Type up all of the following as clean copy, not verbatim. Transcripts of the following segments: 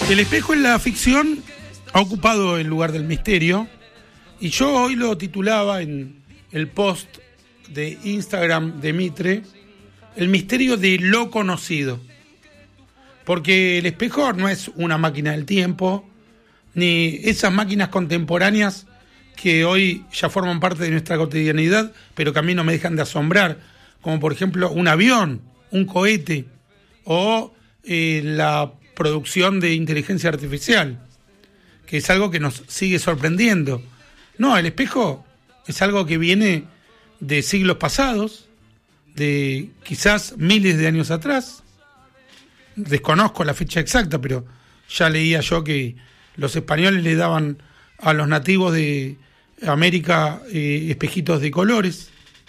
El espejo en la ficción ha ocupado el lugar del misterio, y yo hoy lo titulaba en el post de Instagram de Mitre, el misterio de lo conocido. Porque el espejo no es una máquina del tiempo, ni esas máquinas contemporáneas que hoy ya forman parte de nuestra cotidianidad, pero que a mí no me dejan de asombrar, como por ejemplo un avión, un cohete, o la producción de inteligencia artificial, que es algo que nos sigue sorprendiendo. No, el espejo es algo que viene de siglos pasados, de quizás miles de años atrás. Desconozco la fecha exacta, pero ya leía yo que los españoles le daban a los nativos de América espejitos de colores,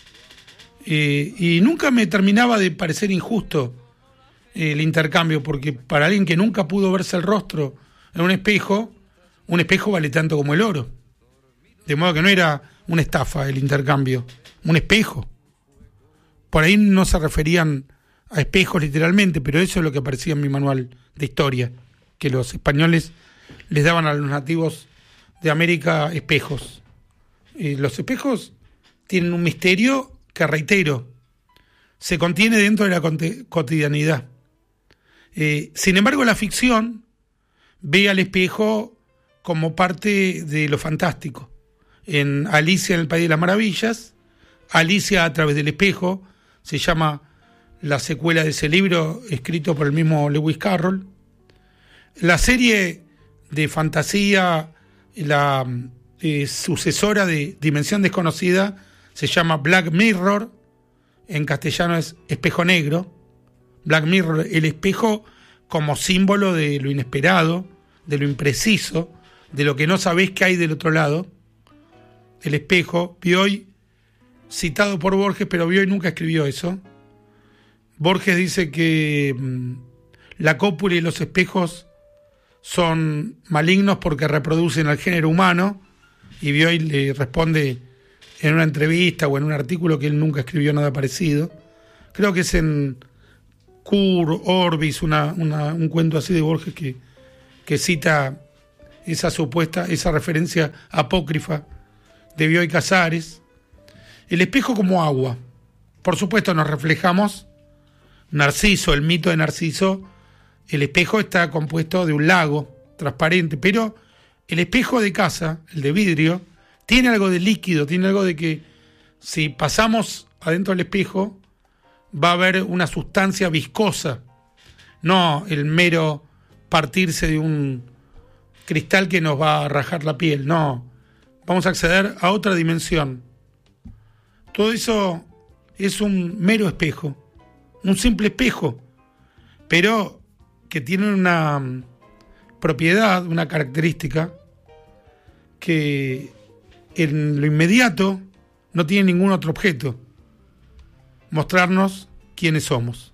y nunca me terminaba de parecer injusto el intercambio, porque para alguien que nunca pudo verse el rostro en un espejo vale tanto como el oro. De modo que no era una estafa el intercambio, un espejo. Por ahí no se referían a espejos literalmente, pero eso es lo que aparecía en mi manual de historia, que los españoles les daban a los nativos de América espejos. Los espejos tienen un misterio que, reitero, se contiene dentro de la cotidianidad. Sin embargo, la ficción ve al espejo como parte de lo fantástico. En Alicia en el País de las Maravillas, Alicia a través del espejo, se llama la secuela de ese libro, escrito por el mismo Lewis Carroll. La serie de fantasía, la sucesora de Dimensión Desconocida, se llama Black Mirror, en castellano es Espejo Negro. Black Mirror, el espejo como símbolo de lo inesperado, de lo impreciso, de lo que no sabés que hay del otro lado. El espejo, Bioy, citado por Borges, pero Bioy nunca escribió eso. Borges dice que la cópula y los espejos son malignos porque reproducen al género humano, y Bioy le responde en una entrevista o en un artículo que él nunca escribió nada parecido. Creo que es en Cur Orbis, un cuento así de Borges que cita esa referencia apócrifa de Bioy Casares. El espejo como agua. Por supuesto nos reflejamos. Narciso, el mito de Narciso, el espejo está compuesto de un lago transparente, pero el espejo de casa, el de vidrio, tiene algo de líquido, tiene algo de que si pasamos adentro del espejo va a haber una sustancia viscosa, no el mero partirse de un cristal que nos va a rajar la piel, no, vamos a acceder a otra dimensión. Todo eso es un mero espejo, un simple espejo, pero que tiene una propiedad, una característica que en lo inmediato no tiene ningún otro objeto: mostrarnos quiénes somos.